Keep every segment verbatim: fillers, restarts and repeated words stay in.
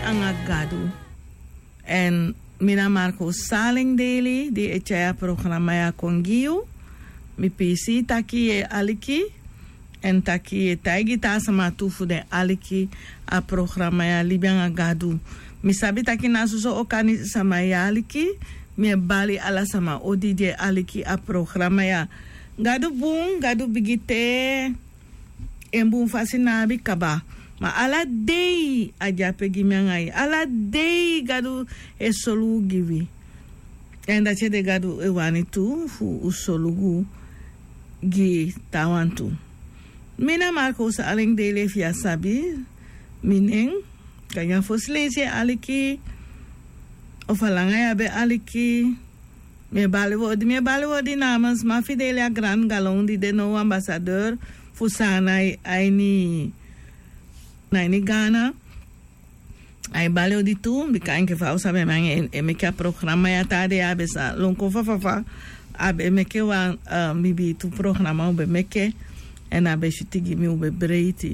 anga gadu. En mina Marco Saling Daily, di echaya programa ya kongiu. Mi pisi taki e aliki. En taki e taigi ta sama tufu de aliki a programa ya libianga gadu. Mi sabi taki nasuso okani sama ya aliki. Mi bali ala sama odi de aliki a programa ya. Gadu bung, gadu bigite. En bung fasinabi kaba. Ma ala dei aja pegi mengai. Ala dei gadu e solu givi. En da de gadu e wani tu fu usolugu gi tawantu. Mina Marco Saling Daily via sabi. Mineng. Kanya foslese aliki. Of alangaya be aliki. Me balewodi, me balewodi namens ma Fidelia Gran Galon di de no ambassadeur Fusana aini naini Ghana. Ai baleo di tu, bika anche fa sabe mange e me che programma ya tade abe sa lonko fa fa fa abe me che wa mi bi tu programma ube me che en abe shitigi mi ube breiti.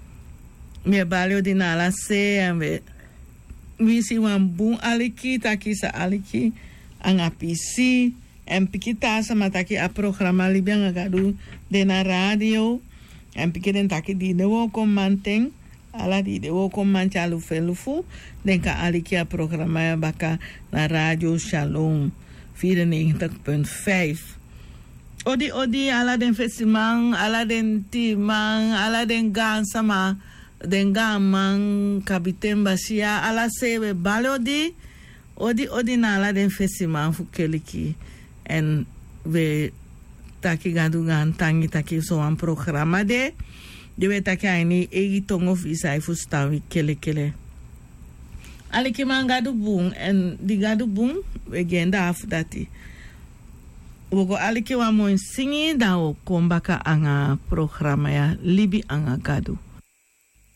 Me baleo di nala se ambe mi si wan bun aliki takisa aliki anga P C en pikita sama taki a programa libianga gadu de na radio en pikiten taki di de wo kom manteng ala di de wo kom manchalu felufu den ka aliki a programa ya baka na radio Shalom vierennegentig punt vijf. Odi odi ala den festival ala den timang ala den gan sama den gamang kapiten basia ala sebe balodi Odi odi nala den festival fu keliki en we taki gadu gan tangi taki so an programa de de we taki aini egi tongo visa fu stawi kele kele aliki man gadu bung en di gadu bung we genda af dati wogo aliki wa mo singi da o kombaka anga programa ya libi anga gadu